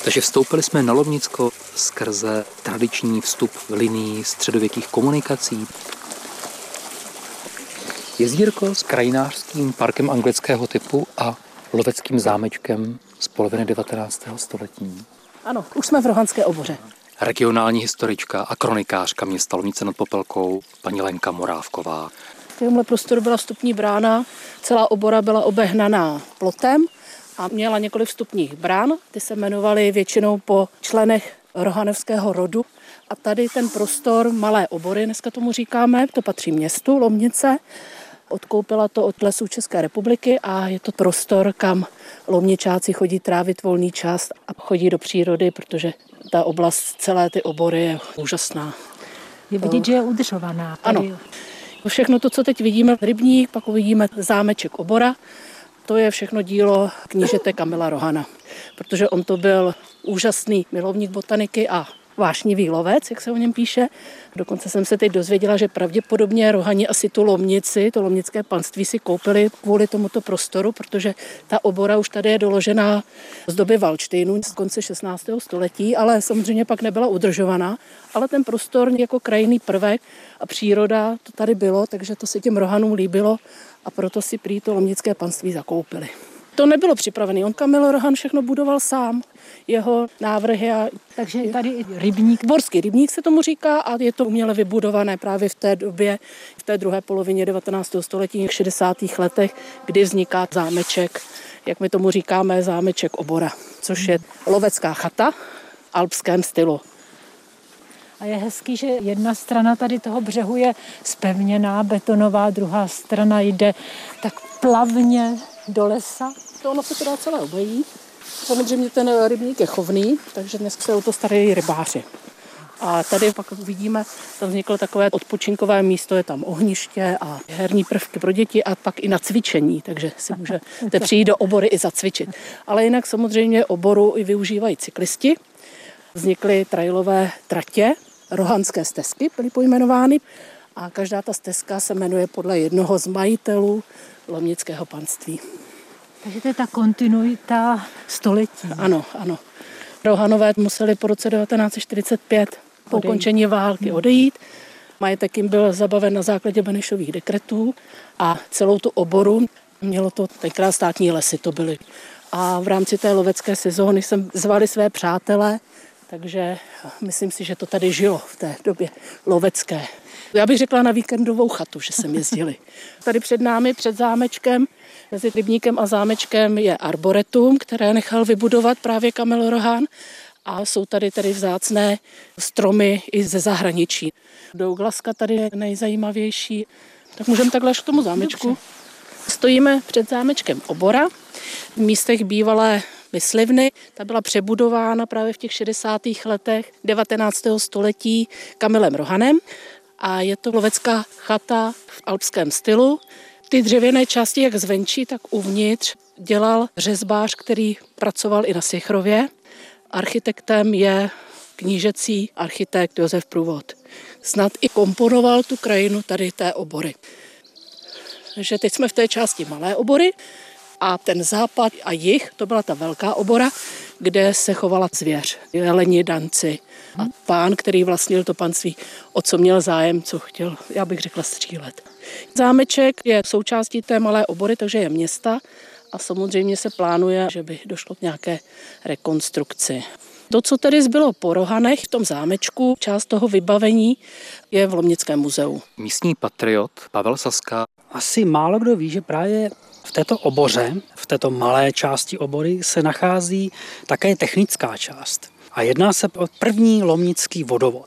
Takže vstoupili jsme na Lomnicko skrze tradiční vstup linií středověkých komunikací. Jezírko s krajinářským parkem anglického typu a loveckým zámečkem z poloviny 19. století. Ano, už jsme v Rohanské oboře. Regionální historička a kronikářka města Lomnice nad Popelkou, paní Lenka Morávková. V tomhle prostoru byla vstupní brána, celá obora byla obehnaná plotem a měla několik vstupních brán. Ty se jmenovaly většinou po členech rohanovského rodu. A tady ten prostor Malé obory, dneska tomu říkáme, to patří městu Lomnice. Odkoupila to od Lesů České republiky a je to prostor, kam lomničáci chodí trávit volný čas a chodí do přírody, protože ta oblast celé ty obory je úžasná. Je vidět, že je udržovaná. Tady. Ano. Všechno to, co teď vidíme, rybník, pak uvidíme zámeček obora, to je všechno dílo knížete Kamila Rohana, protože on to byl úžasný milovník botaniky a vášnivý lovec, jak se o něm píše. Dokonce jsem se teď dozvěděla, že pravděpodobně Rohani asi tu Lomnici, to lomnické panství si koupili kvůli tomuto prostoru, protože ta obora už tady je doložená z doby Valdštejnů z konce 16. století, ale samozřejmě pak nebyla udržovaná. Ale ten prostor jako krajinný prvek a příroda to tady bylo, takže to se těm Rohanům líbilo a proto si prý to lomnické panství zakoupili. To nebylo připravené. On Kamil Rohan všechno budoval sám. Jeho návrhy. Takže tady rybník. Borský rybník se tomu říká a je to uměle vybudované právě v té době, v té druhé polovině 19. století, v 60. letech, kdy vzniká zámeček, jak my tomu říkáme, zámeček obora, což je lovecká chata v alpském stylu. A je hezký, že jedna strana tady toho břehu je zpevněná, betonová, druhá strana jde tak plavně do lesa. To ono se to dá celé obejít. Samozřejmě ten rybník je chovný, takže dnes se o to starají rybáři. A tady pak vidíme, tam vzniklo takové odpočinkové místo, je tam ohniště a herní prvky pro děti a pak i na cvičení, takže si můžete přijít do obory i zacvičit. Ale jinak samozřejmě oboru i využívají cyklisti. Vznikly trailové tratě, rohanské stezky byly pojmenovány a každá ta stezka se jmenuje podle jednoho z majitelů lomnického panství. Takže to je ta kontinuita století. Ano, ano. Rohanové museli po roce 1945 po ukončení války odejít. Majetek jim byl zabaven na základě Benešových dekretů a celou tu oboru mělo to tenkrát státní lesy to byly. A v rámci té lovecké sezóny jsem zvali své přátele, takže myslím si, že to tady žilo v té době lovecké. Já bych řekla na víkendovou chatu, že jsem jezdili. Tady před námi, před zámečkem, mezi rybníkem a zámečkem je arboretum, které nechal vybudovat právě Kamil Rohan. A jsou tady vzácné stromy i ze zahraničí. Douglaska tady je nejzajímavější. Tak můžeme takhle až k tomu zámečku. Dobře. Stojíme před zámečkem obora. V místech bývalé myslivny. Ta byla přebudována právě v těch 60. letech 19. století Kamilem Rohanem. A je to lovecká chata v alpském stylu. Ty dřevěné části, jak zvenčí, tak uvnitř, dělal řezbář, který pracoval i na Sichrově. Architektem je knížecí architekt Josef Průvod. Snad i komponoval tu krajinu tady té obory. Takže teď jsme v té části Malé obory a ten západ a jih, to byla ta velká obora, kde se chovala zvěř, jeleni, danci. A pán, který vlastnil to panství, o co měl zájem, co chtěl, já bych řekla, střílet. Zámeček je součástí té Malé obory, takže je města a samozřejmě se plánuje, že by došlo k nějaké rekonstrukci. To, co tedy zbylo po Rohanech v tom zámečku, část toho vybavení je v Lomnickém muzeu. Místní patriot Pavel Saska. Asi málo kdo ví, že právě v této oboře, v této malé části obory se nachází také technická část. A jedná se o první lomnický vodovod.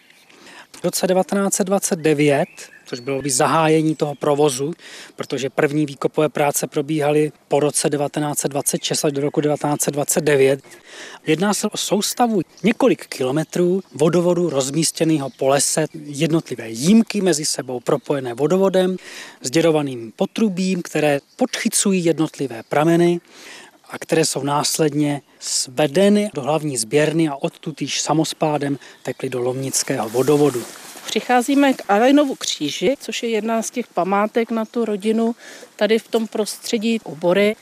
V roce 1929, což bylo by zahájení toho provozu, protože první výkopové práce probíhaly po roce 1926 až do roku 1929. Jedná se o soustavu několik kilometrů vodovodu rozmístěného po lese, jednotlivé jímky mezi sebou propojené vodovodem, s děrovaným potrubím, které podchycují jednotlivé prameny a které jsou následně svedeny do hlavní sběrny a odtud již samospádem tekly do lomnického vodovodu. Přicházíme k Alajnovu kříži, což je jedna z těch památek na tu rodinu tady v tom prostředí obory.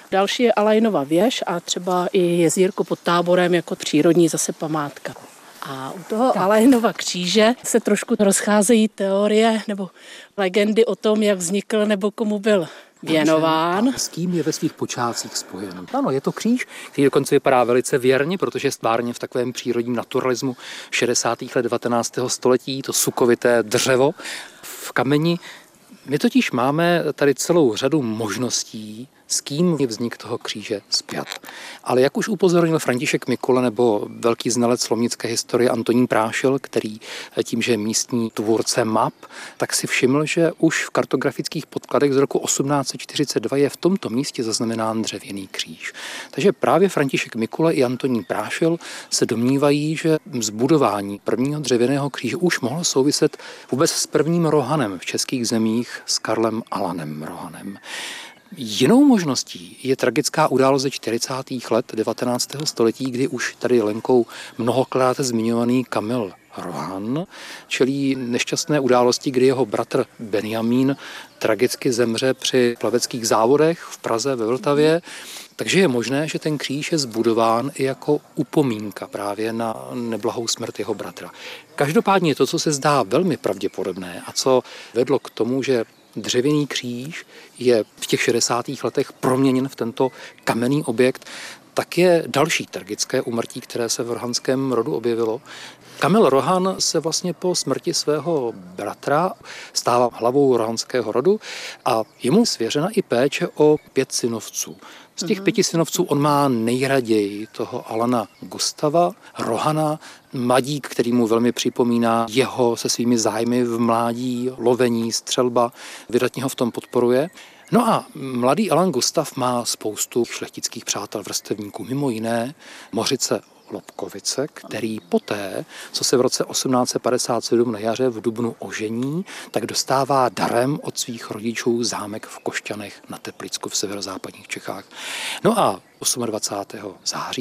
Další je Alajnova věž a třeba i jezírko pod Táborem jako přírodní zase památka. A u toho Alajnova kříže se trošku rozcházejí teorie nebo legendy o tom, jak vznikl nebo komu byl věnován. S kým je ve svých počátcích spojen? Ano, je to kříž, který dokonce vypadá velice věrně, protože je stvárně v takovém přírodním naturalismu 60. let 19. století, to sukovité dřevo v kameni. My totiž máme tady celou řadu možností, s kým je vznik toho kříže spjat. Ale jak už upozornil František Mikula nebo velký znalec lomnické historie Antonín Prášil, který tím, že je místní tvůrce map, tak si všiml, že už v kartografických podkladech z roku 1842 je v tomto místě zaznamenán dřevěný kříž. Takže právě František Mikula i Antonín Prášil se domnívají, že zbudování prvního dřevěného kříže už mohlo souviset vůbec s prvním rohanem v českých zemích, s Karlem Alanem Rohanem. Jinou možností je tragická událost ze 40. let 19. století, kdy už tady Lenkou mnohokrát zmiňovaný Kamil Rohan čelí nešťastné události, kdy jeho bratr Benjamín tragicky zemře při plaveckých závodech v Praze, ve Vltavě. Takže je možné, že ten kříž je zbudován i jako upomínka právě na neblahou smrt jeho bratra. Každopádně to, co se zdá velmi pravděpodobné a co vedlo k tomu, že dřevěný kříž je v těch 60. letech proměněn v tento kamenný objekt, tak je další tragické úmrtí, které se v rohanském rodu objevilo. Kamil Rohan se vlastně po smrti svého bratra stává hlavou rohanského rodu a je mu svěřena i péče o 5 synovců. Z těch 5 synovců on má nejraději toho Alana Gustava Rohana, mladík, který mu velmi připomíná jeho se svými zájmy v mládí, lovení, střelba, vydatně ho v tom podporuje. No a mladý Alan Gustav má spoustu šlechtických přátel, vrstevníků, mimo jiné Mořice Lobkovice, který poté, co se v roce 1857 na jaře v Dubnu ožení, tak dostává darem od svých rodičů zámek v Košťanech na Teplicku v severozápadních Čechách. No a 28. září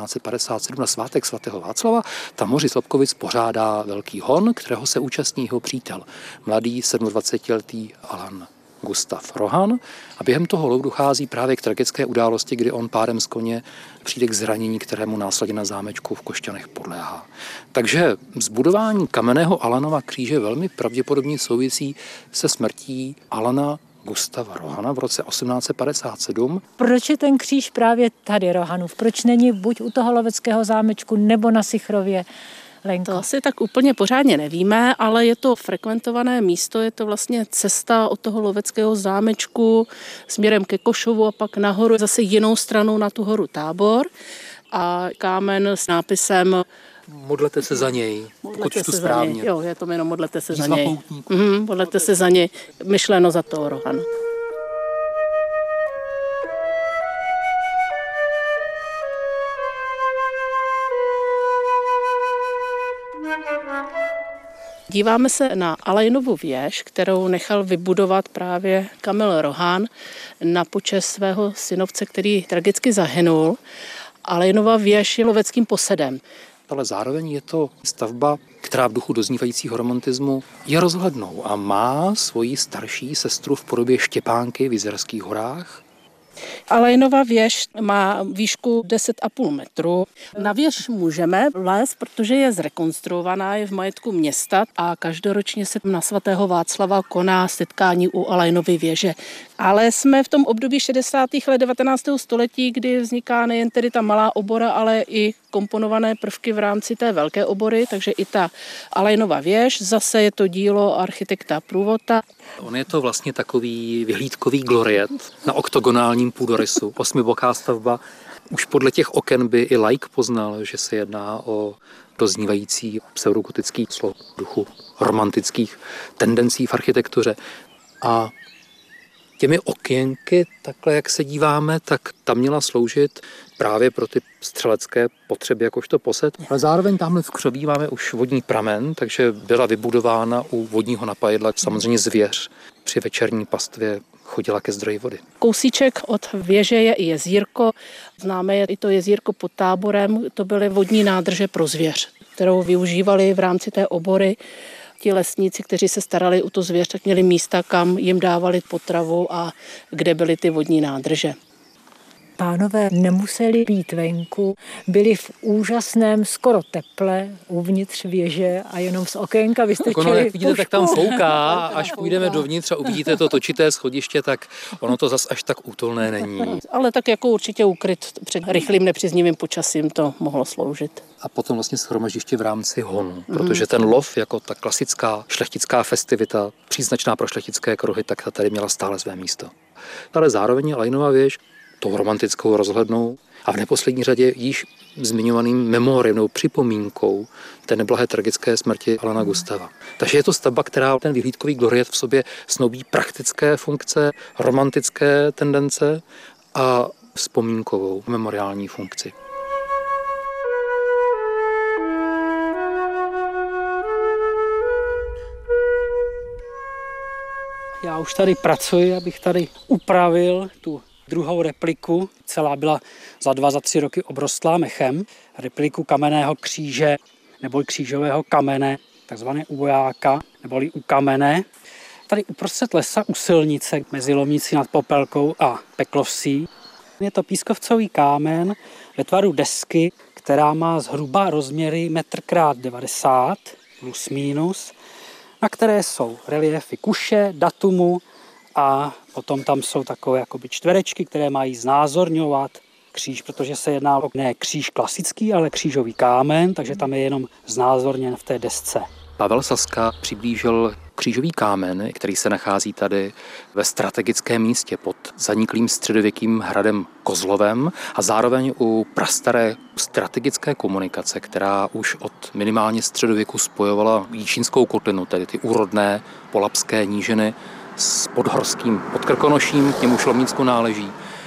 1857 na svátek svatého Václava tam Mořic Lobkovic pořádá velký hon, kterého se účastní jeho přítel, mladý 27letý Alan Gustav Rohan, a během toho lovu dochází právě k tragické události, kdy on pádem z koně přijde k zranění, kterému následně na zámečku v Košťanech podléhá. Takže zbudování kamenného Alanova kříže velmi pravděpodobně souvisí se smrtí Alana Gustava Rohana v roce 1857. Proč je ten kříž právě tady Rohanův? Proč není buď u toho loveckého zámečku nebo na Sichrově? Lenko. To asi tak úplně pořádně nevíme, ale je to frekventované místo, je to vlastně cesta od toho loveckého zámečku směrem ke Košovu a pak nahoru zase jinou stranou na tu horu Tábor a kámen s nápisem Modlete se za něj, pokud čtu správně. Jo, je to jenom modlete se za něj. Modlete se za něj, myšleno za toho Rohana. Díváme se na Alajnovu věž, kterou nechal vybudovat právě Kamil Rohan na počest svého synovce, který tragicky zahynul. Alajnova věž je loveckým posedem. Ale zároveň je to stavba, která v duchu doznívajícího romantismu je rozhlednou a má svoji starší sestru v podobě Štěpánky v Jizerských horách. Alajnova věž má výšku 10,5 metru. Na věž můžeme vlézt, protože je zrekonstruovaná, je v majetku města a každoročně se na svatého Václava koná setkání u Alajnovy věže. Ale jsme v tom období 60. let 19. století, kdy vzniká nejen tedy ta malá obora, ale i komponované prvky v rámci té velké obory, takže i ta Alajnova věž, zase je to dílo architekta Průvota. On je to vlastně takový vyhlídkový gloriet na oktogonálním půdorysu, 8boká stavba. Už podle těch oken by i laik poznal, že se jedná o doznívající pseudogotický slov duchu romantických tendencí v architektuře. A těmi okénky, takhle jak se díváme, tak ta měla sloužit právě pro ty střelecké potřeby jakožto posed. Ale zároveň tamhle v křoví máme už vodní pramen, takže byla vybudována u vodního napajedla samozřejmě zvěř. Při večerní pastvě chodila ke zdroji vody. Kousíček od věže je i jezírko. Známe je i to jezírko pod Táborem. To byly vodní nádrže pro zvěř, kterou využívali v rámci té obory. Ti lesníci, kteří se starali o tu zvěř, tak měli místa, kam jim dávali potravu a kde byly ty vodní nádrže. Pánové nemuseli být venku, byli v úžasném skoro teple uvnitř věže a jenom z okénka vystrčili Jak vidíte, tak tam fouká, až půjdeme dovnitř a uvidíte to točité schodiště, tak ono to zas až tak útulné není. Ale tak jako určitě ukryt před rychlým nepříznivým počasím to mohlo sloužit. A potom vlastně shromaždiště v rámci honu, protože ten lov jako ta klasická šlechtická festivita, příznačná pro šlechtické kruhy, tak ta tady měla stále své místo. Ale zároveň je Lajnova věž tou romantickou rozhlednou a v neposlední řadě již zmiňovaným memoriem nebo připomínkou té neblahé tragické smrti Alana Gustava. Takže je to stavba, která ten vyhlídkový gloriet v sobě snoubí praktické funkce, romantické tendence a vzpomínkovou memoriální funkci. Já už tady pracuji, abych tady upravil tu druhou repliku. Celá byla za 2-3 roky obrostlá mechem. Repliku kamenného kříže nebo křížového kamene, takzvané uvojáka, neboli u kamene. Tady uprostřed lesa u silnice mezi Lomnicí nad Popelkou a Peklovsí. Je to pískovcový kámen ve tvaru desky, která má zhruba rozměry 1x90 plus minus, na které jsou reliéfy kuše, datumu a potom tam jsou takové jakoby čtverečky, které mají znázorňovat kříž, protože se jedná o ne kříž klasický, ale křížový kámen, takže tam je jenom znázorněn v té desce. Pavel Saska přiblížil křížový kámen, který se nachází tady ve strategickém místě pod zaniklým středověkým hradem Kozlovem a zároveň u prastaré strategické komunikace, která už od minimálně středověku spojovala Jíčínskou kotlinu, tedy ty úrodné polabské nížiny s podhorským Podkrkonoším, k němuž Lomnicku náleží.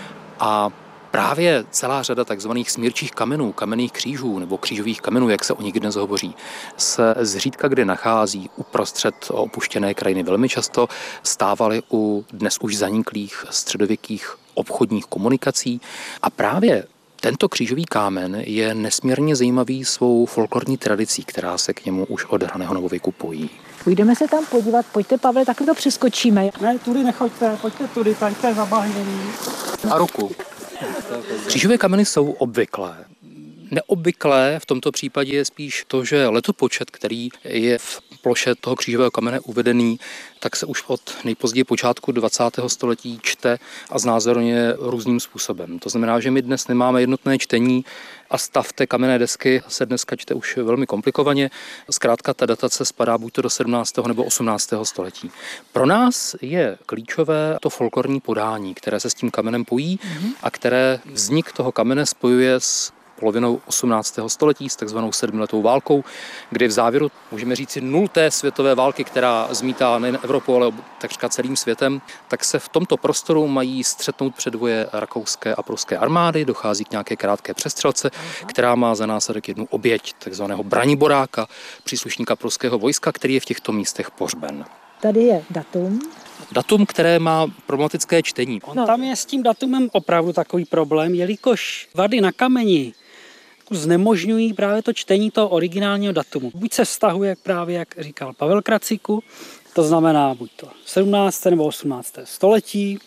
A právě celá řada takzvaných smírčích kamenů, kamenných křížů nebo křížových kamenů, jak se o nich dnes hovoří, se zřídka kdy nachází uprostřed opuštěné krajiny. Velmi často stávaly u dnes už zaniklých středověkých obchodních komunikací a právě tento křížový kámen je nesmírně zajímavý svou folklorní tradicí, která se k němu už od raného novověku pojí. Půjdeme se tam podívat, pojďte Pavle, takhle to přeskočíme. Ne, tudy nechoďte, pojďte tudy, tady to je zabahněný. A ruku. Křížové kameny jsou obvyklé. Neobvyklé v tomto případě je spíš to, že letopočet, který je v ploše toho křížového kamene uvedený, tak se už od nejpozději počátku 20. století čte a znázorňuje různým způsobem. To znamená, že my dnes nemáme jednotné čtení a stav té kamenné desky se dneska čte už velmi komplikovaně. Zkrátka ta datace spadá buď to do 17. nebo 18. století. Pro nás je klíčové to folklorní podání, které se s tím kamenem pojí a které vznik toho kamene spojuje s polovinou 18. století s takzvanou sedmiletou válkou, kdy v závěru, můžeme říci, 0. světové války, která zmítá nejen Evropu, ale takřka celým světem, tak se v tomto prostoru mají střetnout předvoje rakouské a pruské armády, dochází k nějaké krátké přestřelce, která má za následek jednu oběť, takzvaného Braniboráka, příslušníka pruského vojska, který je v těchto místech pohřben. Tady je datum. Datum, které má problematické čtení. Tam je s tím datumem opravdu takový problém, jelikož vady na kameni znemožňují právě to čtení toho originálního datumu. Buď se vztahuje právě, jak říkal Pavel Kraciku, to znamená buď to 17. nebo 18. století,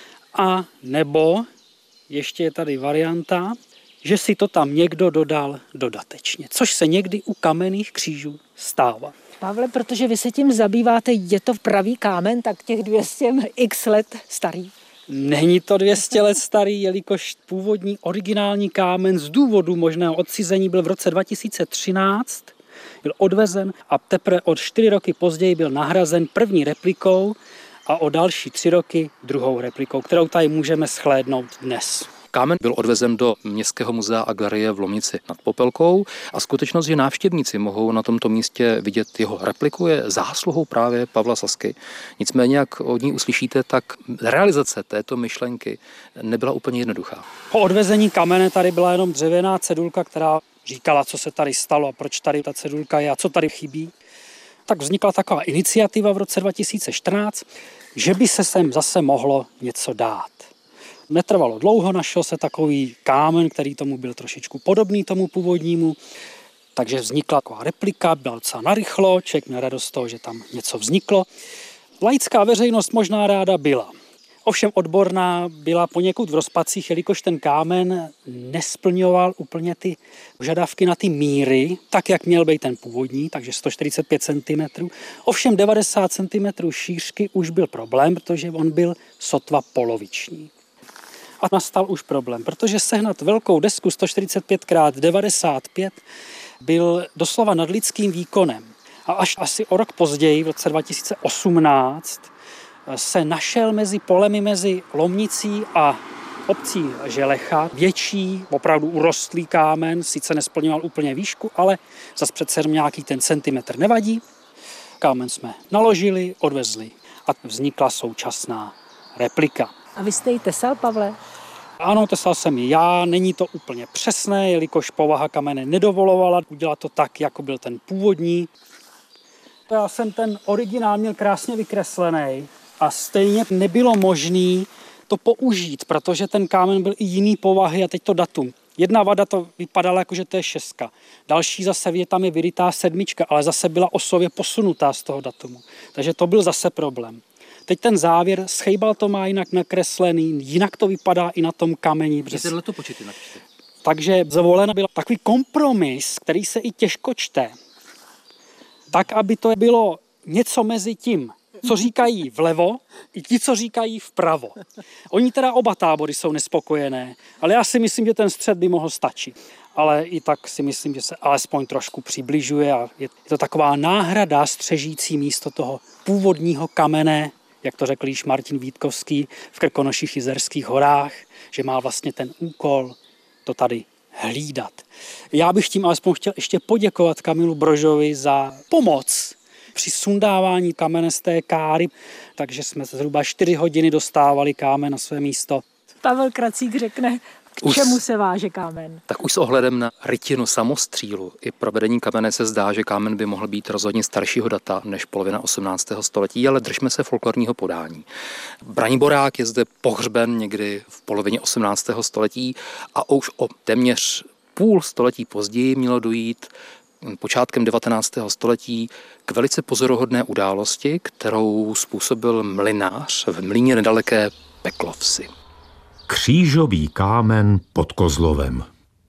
a nebo ještě je tady varianta, že si to tam někdo dodal dodatečně, což se někdy u kamenných křížů stává. Pavle, protože vy se tím zabýváte, je to pravý kámen, tak těch 200 x let starý? Není to 200 let starý, jelikož původní originální kámen z důvodu možného odcizení byl v roce 2013, byl odvezen a teprve o 4 roky později byl nahrazen první replikou a o další 3 roky druhou replikou, kterou tady můžeme shlédnout dnes. Kámen byl odvezen do Městského muzea a galerie v Lomnici nad Popelkou a skutečnost, že návštěvníci mohou na tomto místě vidět jeho repliku, je zásluhou právě Pavla Sasky. Nicméně, jak od ní uslyšíte, tak realizace této myšlenky nebyla úplně jednoduchá. Po odvezení kamene tady byla jenom dřevěná cedulka, která říkala, co se tady stalo a proč tady ta cedulka je a co tady chybí. Tak vznikla taková iniciativa v roce 2014, že by se sem zase mohlo něco dát. Netrvalo dlouho, našel se takový kámen, který tomu byl trošičku podobný tomu původnímu, takže vznikla taková replika, byla docela narychlo, člověk měl radost z toho, že tam něco vzniklo. Laická veřejnost možná ráda byla, Ovšem odborná byla poněkud v rozpacích, jelikož ten kámen nesplňoval úplně ty požadavky na ty míry, tak jak měl být ten původní, takže 145 cm. Ovšem 90 cm šířky už byl problém, protože on byl sotva poloviční. A nastal už problém, protože sehnat velkou desku 145 x 95 byl doslova nadlidským výkonem. A až asi o rok později, v roce 2018, se našel mezi polemi mezi Lomnicí a obcí Želecha větší, opravdu urostlý kámen, sice nesplňoval úplně výšku, ale zas přece nějaký ten centimetr nevadí. Kámen jsme naložili, odvezli a vznikla současná replika. A vy jste ji tesal, Pavle? Ano, tesal jsem ji já, není to úplně přesné, jelikož povaha kamene nedovolovala udělat to tak, jako byl ten původní. Já jsem ten originál měl krásně vykreslený a stejně nebylo možné to použít, protože ten kámen byl i jiný povahy a teď to datum. Jedna vada to vypadala jako, že to je 6. Další zase je tam je vyrytá 7, ale zase byla osově posunutá z toho datumu. Takže to byl zase problém. Teď ten závěr, schejbal to má jinak nakreslený, jinak to vypadá i na tom kameni. Tenhle počet jinak čte. Takže zvolen byl takový kompromis, který se i těžko čte, tak, aby to bylo něco mezi tím, co říkají vlevo, i ti, co říkají vpravo. Oni teda oba tábory jsou nespokojené, ale já si myslím, že ten střed by mohl stačit. Ale i tak si myslím, že se alespoň trošku přibližuje a je to taková náhrada střežící místo toho původního kamene, jak to řekl již Martin Vítkovský v Krkonoších Jizerských horách, že má vlastně ten úkol to tady hlídat. Já bych tím alespoň chtěl ještě poděkovat Kamilu Brožovi za pomoc při sundávání kamene z té káry, takže jsme zhruba 4 hodiny dostávali kámen na své místo. Pavel Kracík řekne, k čemu se váže kámen. Tak už s ohledem na rytinu samostřílu i provedení kamene se zdá, že kámen by mohl být rozhodně staršího data než polovina 18. století, ale držme se folklorního podání. Braniborák je zde pohřben někdy v polovině 18. století a už o téměř půl století později mělo dojít počátkem 19. století k velice pozoruhodné události, kterou způsobil mlynář v mlýně nedaleké Peklovsi. Křížový kámen pod Kozlovem.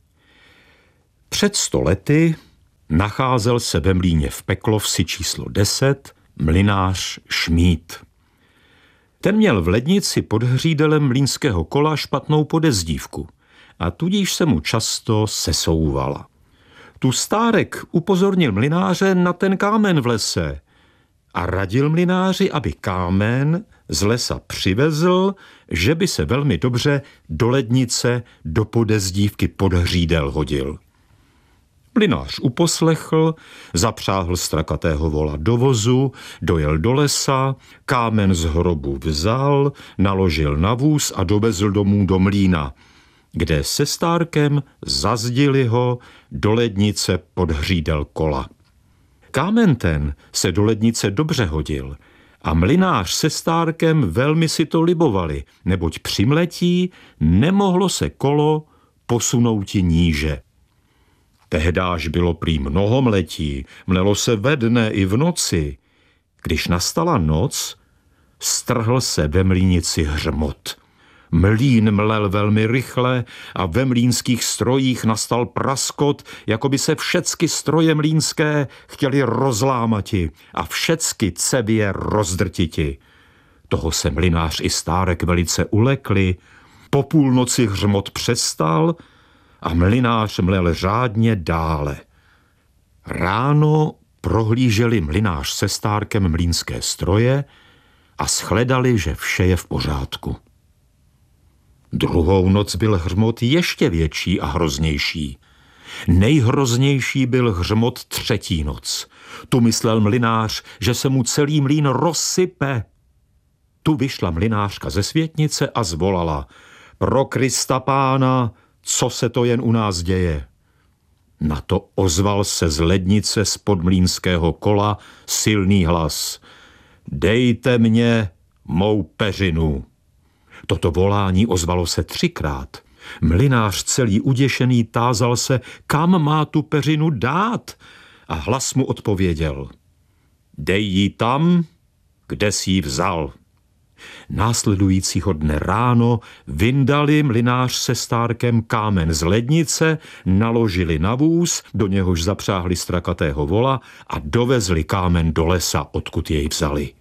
Před 100 lety nacházel se ve mlýně v Peklovsi číslo 10 mlynář Šmíd. Ten měl v lednici pod hřídelem mlýnského kola špatnou podezdívku a tudíž se mu často sesouvala. Tu stárek upozornil mlynáře na ten kámen v lese a radil mlynáři, aby kámen z lesa přivezl, že by se velmi dobře do lednice do podezdívky pod hřídel hodil. Mlynář uposlechl, zapřáhl strakatého vola do vozu, dojel do lesa, kámen z hrobu vzal, naložil na vůz a dovezl domů do mlýna, kde se stárkem zazdili ho do lednice pod hřídel kola. Kámen ten se do lednice dobře hodil a mlynář se stárkem velmi si to libovali, neboť při mletí nemohlo se kolo posunouti níže. Tehdáž bylo prý mnoho mletí, mlelo se ve dne i v noci. Když nastala noc, strhl se ve mlýnici hřmot. Mlýn mlel velmi rychle a ve mlýnských strojích nastal praskot, jako by se všecky stroje mlýnské chtěli rozlámati a všecky cevě rozdrtiti. Toho se mlynář i stárek velice ulekli, po půlnoci hřmot přestal a mlynář mlel řádně dále. Ráno prohlíželi mlynář se stárkem mlýnské stroje a shledali, že vše je v pořádku. Druhou noc byl hřmot ještě větší a hroznější. Nejhroznější byl hřmot třetí noc. Tu myslel mlynář, že se mu celý mlýn rozsype. Tu vyšla mlynářka ze světnice a zvolala: Pro Krista Pána, co se to jen u nás děje? Na to ozval se z lednice spod mlýnského kola silný hlas: Dejte mě mou peřinu. Toto volání ozvalo se 3krát. Mlynář celý uděšený tázal se, kam má tu peřinu dát, a hlas mu odpověděl: Dej ji tam, kde jsi ji vzal. Následujícího dne ráno vyndali mlynář se Stárkem kámen z lednice, naložili na vůz, do něhož zapřáhli strakatého vola a dovezli kámen do lesa, odkud jej vzali.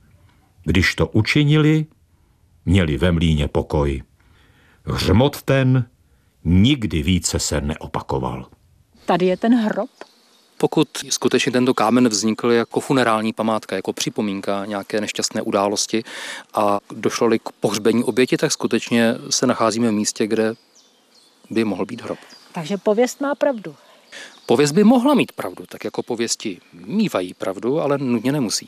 Když to učinili, měli ve mlýně pokoj. Hřmot ten nikdy více se neopakoval. Tady je ten hrob. Pokud skutečně tento kámen vznikl jako funerální památka, jako připomínka nějaké nešťastné události a došlo-li k pohřbení oběti, tak skutečně se nacházíme v místě, kde by mohl být hrob. Takže pověst má pravdu. Pověst by mohla mít pravdu, tak jako pověsti mívají pravdu, ale nutně nemusí.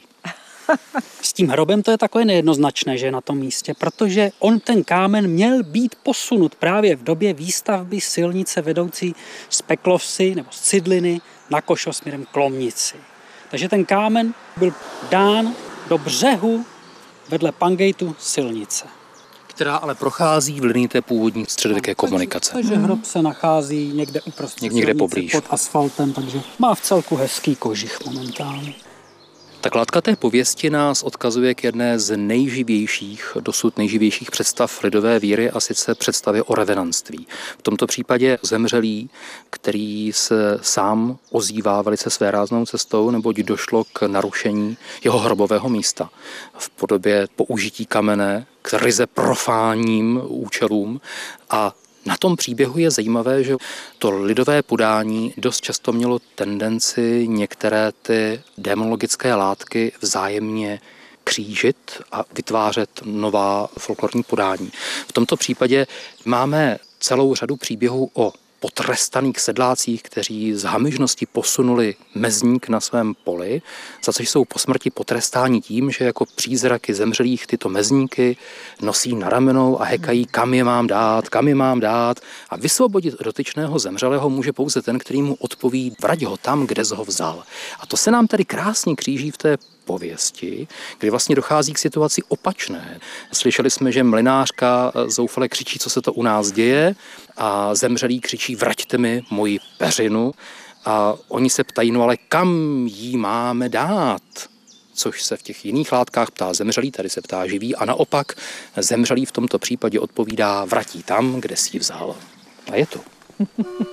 S tím hrobem to je takové nejednoznačné, že je na tom místě, protože on ten kámen měl být posunut právě v době výstavby silnice vedoucí z Peklovsy nebo z Cidliny na Košov směrem k Lomnici. Takže ten kámen byl dán do břehu vedle Pangejtu silnice. Která ale prochází v linii té původní středověké komunikace. Takže hrob se nachází někde uprostřed Někde silnice poblíž. pod asfaltem, takže má v celku hezký kožich momentálně. Tak látka té pověsti nás odkazuje k jedné z dosud nejživějších představ lidové víry, a sice představě o revenantství. V tomto případě zemřelý, který se sám ozývá velice svéráznou cestou, neboť došlo k narušení jeho hrobového místa v podobě použití kamene k ryze profánním účelům. A na tom příběhu je zajímavé, že to lidové podání dost často mělo tendenci některé ty démonologické látky vzájemně křížit a vytvářet nová folklorní podání. V tomto případě máme celou řadu příběhů o potrestaných sedlácích, kteří z hamižnosti posunuli mezník na svém poli, za což jsou po smrti potrestáni tím, že jako přízraky zemřelých tyto mezníky nosí na ramenou a hekají, kam je mám dát. A vysvobodit dotyčného zemřelého může pouze ten, který mu odpoví, vrať ho tam, kde jsi ho vzal. A to se nám tady krásně kříží v té pověsti, kdy vlastně dochází k situaci opačné. Slyšeli jsme, že mlynářka zoufale křičí, co se to u nás děje, a zemřelý křičí, vraťte mi moji peřinu, a oni se ptají, no ale kam jí máme dát? Což se v těch jiných látkách ptá zemřelý, tady se ptá živý, a naopak zemřelý v tomto případě odpovídá, vratí tam, kde jsi ji vzal. A je to.